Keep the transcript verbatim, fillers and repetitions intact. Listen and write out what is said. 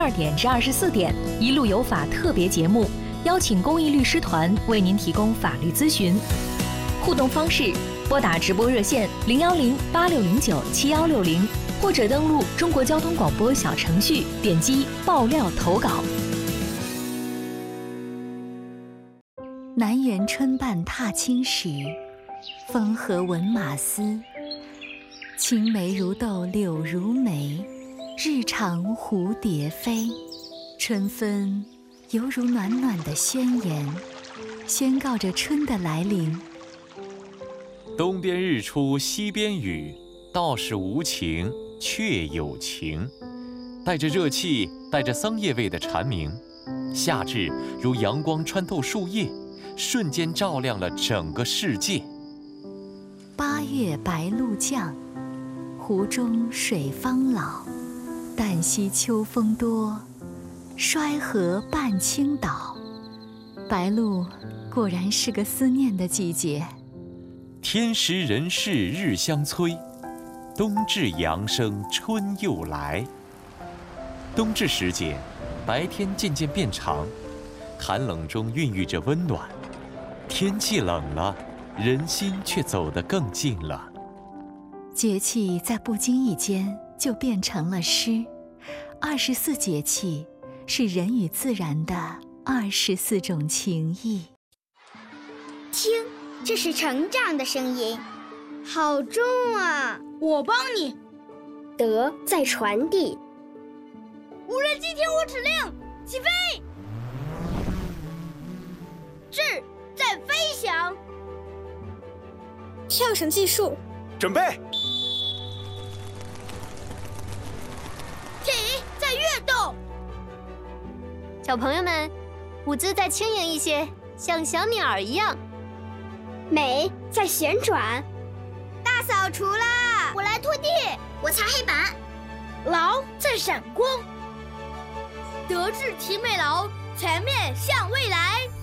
二点至二十四点，一路有法特别节目，邀请公益律师团为您提供法律咨询。互动方式：拨打直播热线零幺零八六零九七幺六零，或者登录中国交通广播小程序，点击爆料投稿。 南园春半踏青时，风和闻马嘶。青梅如豆柳如眉，日长蝴蝶飞。春分犹如暖暖的宣言，宣告着春的来临。 东边日出西边雨，道是无晴却有晴。带着热气，带着桑叶味的蝉鸣，夏至如阳光穿透树叶，瞬间照亮了整个世界。 八月白露降，湖中水方老。旦夕秋风多，衰河半倾倒。白露果然是个思念的季节。 天时人事日相催，冬至阳生春又来。冬至时节，白天渐渐变长，寒冷中孕育着温暖。天气冷了，人心却走得更近了。 节气在不经意间就变成了诗。二十四节气是人与自然的二十四种情谊。 听，这是成长的声音，好重啊！ 我帮你。 德在传递。 无人机听我指令，起飞！智在飞翔。 跳绳计数， 准备。 体在跃动。 小朋友们，舞姿再轻盈一些，像小鸟一样。 美在旋转。 大扫除啦！ 我来拖地，我擦黑板。 劳在闪光。德智体美劳，全面向未来。